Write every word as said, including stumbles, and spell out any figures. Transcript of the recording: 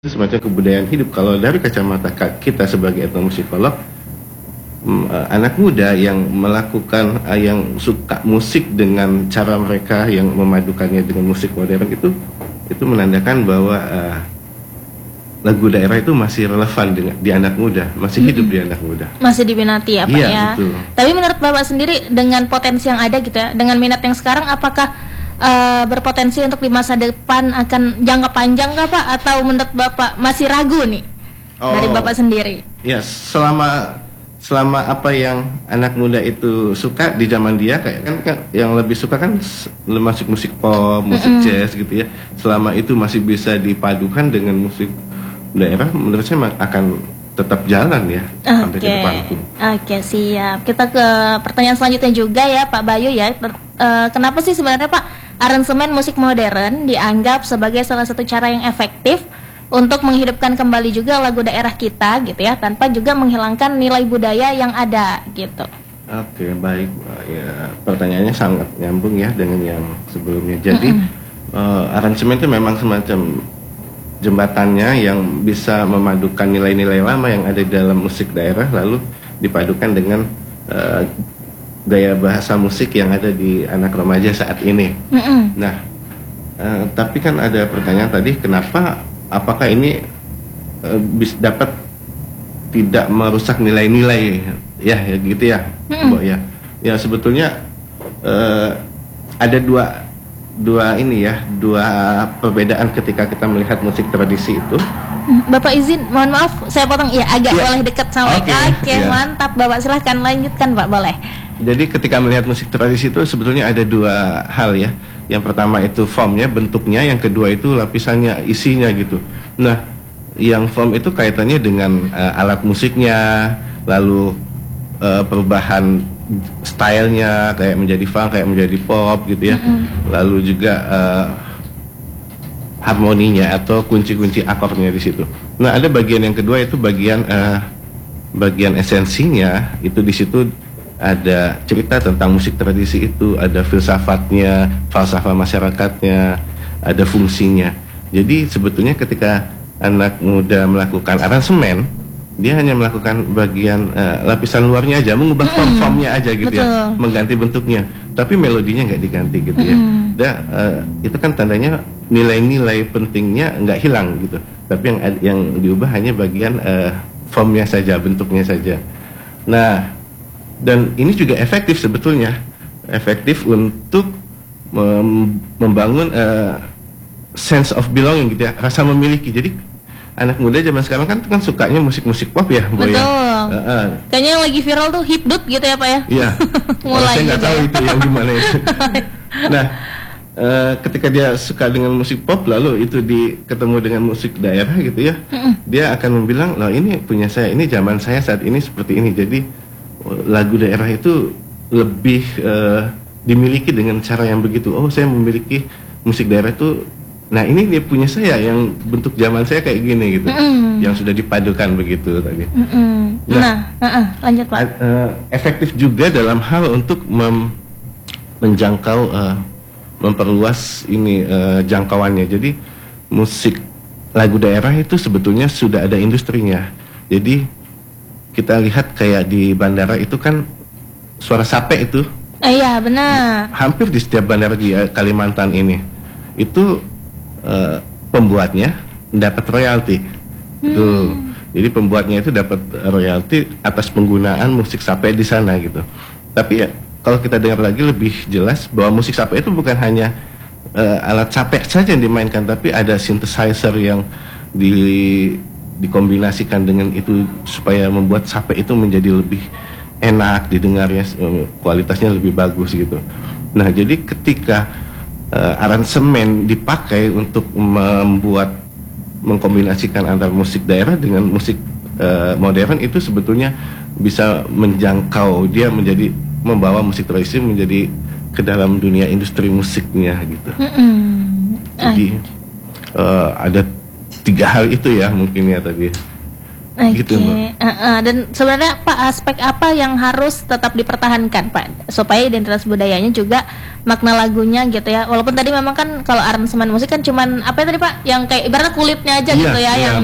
Itu semacam kebudayaan hidup. Kalau dari kacamata kita sebagai etnomusikolog, anak muda yang melakukan, yang suka musik dengan cara mereka yang memadukannya dengan musik modern itu, itu menandakan bahwa uh, lagu daerah itu masih relevan dengan, di anak muda, masih hidup hmm. di anak muda. Masih diminati ya Pak iya, ya. Betul. Tapi menurut Bapak sendiri dengan potensi yang ada gitu ya, dengan minat yang sekarang, apakah Uh, berpotensi untuk di masa depan akan jangka panjang nggak Pak? Atau menurut Bapak masih ragu nih oh, dari Bapak sendiri? Ya, selama selama apa yang anak muda itu suka di zaman dia, kayak kan, kan yang lebih suka kan musik musik pop, musik mm-hmm. jazz gitu ya. Selama itu masih bisa dipadukan dengan musik daerah, menurut saya akan tetap jalan ya okay. sampai ke depan itu. Oke, okay, siap. Kita ke pertanyaan selanjutnya juga ya Pak Bayu ya. Uh, kenapa sih sebenarnya Pak aransemen musik modern dianggap sebagai salah satu cara yang efektif untuk menghidupkan kembali juga lagu daerah kita gitu ya, tanpa juga menghilangkan nilai budaya yang ada gitu? Oke, baik. Ya, pertanyaannya sangat nyambung ya dengan yang sebelumnya. Jadi mm-hmm. uh, aransemen itu memang semacam jembatannya yang bisa memadukan nilai-nilai lama yang ada di dalam musik daerah lalu dipadukan dengan uh, gaya bahasa musik yang ada di anak remaja saat ini. Mm-hmm. Nah, uh, tapi kan ada pertanyaan tadi, kenapa? Apakah ini uh, bisa dapat tidak merusak nilai-nilai? Ya, ya gitu ya, mm-hmm. Bo, ya. Ya sebetulnya uh, ada dua dua ini ya, dua perbedaan ketika kita melihat musik tradisi itu. Bapak izin, mohon maaf, saya potong. Ya, agak yeah. boleh dekat sama Oke, okay. okay, yeah. Mantap, Bapak silahkan lanjutkan Pak, boleh. Jadi ketika melihat musik tradisi itu sebetulnya ada dua hal ya. Yang pertama itu formnya, bentuknya. Yang kedua itu lapisannya, isinya gitu. Nah, yang form itu kaitannya dengan uh, alat musiknya, lalu uh, perubahan stylenya, kayak menjadi funk, kayak menjadi pop gitu ya. Mm-hmm. Lalu juga uh, harmoninya atau kunci-kunci akornya di situ. Nah, ada bagian yang kedua itu bagian uh, bagian esensinya, itu di situ ada cerita tentang musik tradisi itu, ada filsafatnya, falsafah masyarakatnya, ada fungsinya. Jadi sebetulnya ketika anak muda melakukan aransemen, dia hanya melakukan bagian uh, lapisan luarnya aja, mengubah mm. form-formnya aja gitu. Betul. Ya, mengganti bentuknya, tapi melodinya nggak diganti gitu mm. ya. Dan uh, itu kan tandanya nilai-nilai pentingnya nggak hilang gitu, tapi yang yang diubah hanya bagian uh, formnya saja, bentuknya saja. Nah, dan ini juga efektif sebetulnya, efektif untuk mem membangun uh, sense of belonging gitu ya, rasa memiliki. Jadi anak muda zaman sekarang kan kan sukanya musik-musik pop ya, Betul. Ya. Uh, uh. Kayaknya yang lagi viral tuh hipdut gitu ya Pak ya? Iya. Mulai. Saya nggak tahu itu yang gimana itu. Nah, uh, ketika dia suka dengan musik pop, lalu itu di ketemu dengan musik daerah gitu ya, mm-mm. dia akan bilang, loh ini punya saya, ini zaman saya saat ini seperti ini. Jadi lagu daerah itu lebih uh, dimiliki dengan cara yang begitu. Oh, saya memiliki musik daerah itu. Nah, ini dia punya saya yang bentuk zaman saya kayak gini gitu, mm. yang sudah dipadukan begitu tadi. Mm-mm. Nah, nah uh-uh. lanjut Pak. Uh, efektif juga dalam hal untuk mem- menjangkau, uh, memperluas ini uh, jangkauannya. Jadi musik lagu daerah itu sebetulnya sudah ada industrinya. Jadi kita lihat kayak di bandara itu kan suara sape itu. Iya, benar. Hampir di setiap bandara di Kalimantan ini itu uh, pembuatnya dapat royalti. Hmm. Itu. Jadi pembuatnya itu dapat royalti atas penggunaan musik sape di sana gitu. Tapi ya kalau kita dengar lagi lebih jelas bahwa musik sape itu bukan hanya uh, alat sape saja yang dimainkan, tapi ada synthesizer yang di dikombinasikan dengan itu supaya membuat sape itu menjadi lebih enak didengarnya, kualitasnya lebih bagus gitu. Nah, jadi ketika uh, aransemen dipakai untuk membuat, mengkombinasikan antara musik daerah dengan musik uh, modern, itu sebetulnya bisa menjangkau, dia menjadi membawa musik tradisi menjadi ke dalam dunia industri musiknya gitu. Mm-hmm. Jadi uh, ada tiga hal itu ya mungkin ya tadi. Oke, Gitu, Mbak. uh, uh, dan sebenarnya Pak, aspek apa yang harus tetap dipertahankan Pak supaya identitas budayanya juga makna lagunya gitu ya. Walaupun tadi memang kan kalau aransemen musik kan cuman apa ya tadi Pak, yang kayak ibaratnya kulitnya aja Iya, gitu ya, iya, yang